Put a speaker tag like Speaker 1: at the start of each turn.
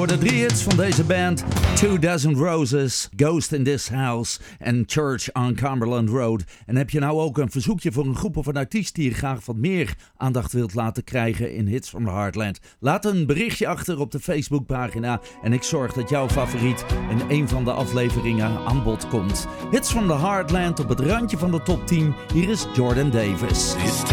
Speaker 1: de 3 hits van deze band. 2000 Roses, Ghost in This House en Church on Cumberland Road. En heb je nou ook een verzoekje voor een groep of een artiest die je graag wat meer aandacht wilt laten krijgen in Hits from the Heartland? Laat een berichtje achter op de Facebookpagina en ik zorg dat jouw favoriet in een van de afleveringen aan bod komt. Hits from the Heartland op het randje van de top 10. Hier is Jordan Davis.